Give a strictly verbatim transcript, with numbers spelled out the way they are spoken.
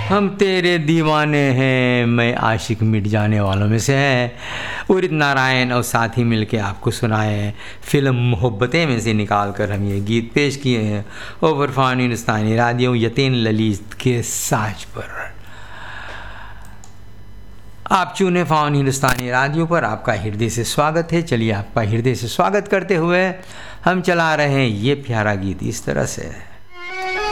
हम तेरे दीवाने हैं, मैं आशिक मिट जाने वालों में से है। उदित नारायण और साथी मिलके आपको सुनाए हैं। फिल्म मोहब्बतें में से निकाल कर हम ये गीत पेश किए हैं ओवर फॉन हिंदुस्तानी रादियों यतीन ललित के साज पर। आप चुने फाउन हिंदुस्तानी रादियो पर, आपका हृदय से स्वागत है। चलिए आपका हृदय से स्वागत करते हुए हम चला रहे हैं ये प्यारा गीत इस तरह से।